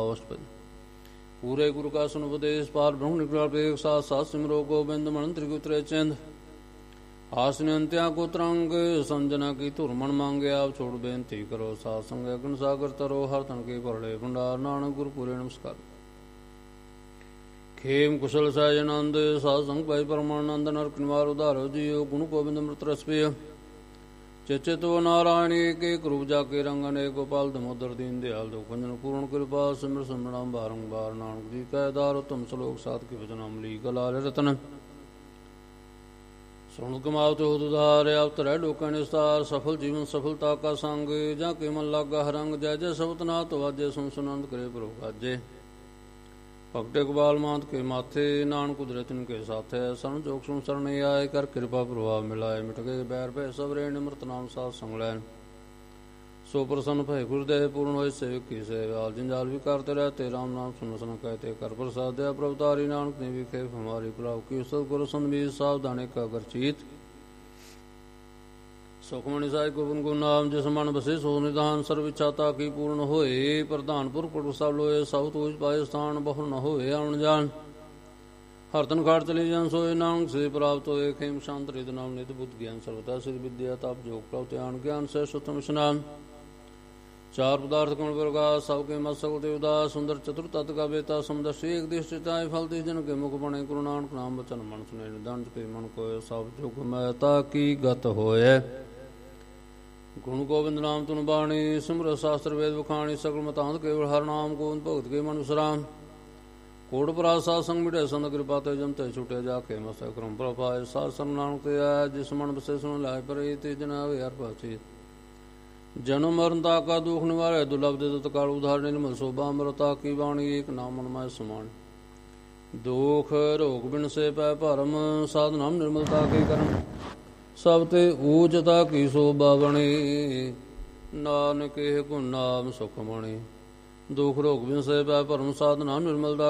पूरे गुरु का सुन उपदेश पार ब्रह्म निकल एक साथ साथ सिमरो गोविंद मन त्रिगुत्रे चंद आसन अंत्या को तरंग संजना की तुरमन मांगे आप छोड़ बेनती करो सात संग अग्न सागर तरो हर तन के परड़े भंडार नानक गुरु पूरे नमस्कार। खेम कुशल सहजनंद सात संग भाई परमानंद नरक निवार उदारो जियो गुण गोविंद मृत रसपेय चेतो नारायण एक रूप जाके रंगन एक गोपाल दमोदर दीन दयाल दो खंजन पूर्ण कृपा सिमर सिमरणाम बारंबार नानक जी कैदार उत्तम श्लोक सात के वचन अमली गलाल रतन सुन कमावते हो दुधार अवतर है लोक निस्तार सफल जीवन सफलता का संग जा के मन लागा हरंग जय जय सबतनाथ वाजे सुन सुनंद करे प्रो गाजे भगटे कबाल मात के माथे नान कुदरत के साथ है सन जोग सुन शरण आए कर कृपा प्रभाव मिलाए मिट गए बैर भय सब रे निमृत नाम साथ संगलैन सो प्रसन्न भय गुरुदेव पूर्ण हो सेवक की सेवाल जिंजाल भी करते रहते राम नाम सुन सन कहते कर प्रसाद दया प्रभुतारी नानक ने भी खेप हमारी पुलाव की सदगुरु संबीज सावधानी का कर चीत सुखमणि साई गोविंद गुरु नाम जिस मन बसे सो निधान सर्व इच्छाता की पूर्ण होए प्रधानपुर पुर सब लोए सब तोज पाए स्थान बहु न होए आन जान हर तन खाट चले जान सोए नानक से प्राप्त होए खेम शांत रिद नाम नित बुद्ध ज्ञान सर्वथा सिद्ध विद्या ताप योग प्राप्त ज्ञान से सुतम स्नान चार पदार्थ कण प्रकाश सबके मत सकल देवदास सुंदर चतुर तत्व का बेता समदर्शी एक दृष्टिताय फल जन के मुख बने गुरु नानक नाम वचन मन सुने निदान के मन को सब जुग महता की गत होए गुण गोविंद नाम तुन बाणी सिमर शास्त्र वेद बखाणी सकल मतांत केवल हर नाम गोविंद भगत के मन विश्राम कोट परासा संग मिटे संत कृपा ते जमते छुटे जाके मस्त क्रम प्रभाए सार सर्व नानक ते आया जिस मन बसे सुन लाए पर ते जनावे हर पासी जन्म मरणता का दुख निवारे दुर्लभ दे तत्काल उधार निर्मल शोभा अमृता की वाणी एक नाम मनमय समान दुख रोग बिन से पै भरम साध नाम निर्मलता के कर्म सब ते ऊजता की शोभा बणी नानक गुण नाम सुख मणि दुख रोग बिन से पै भरम साध नाम निर्मलता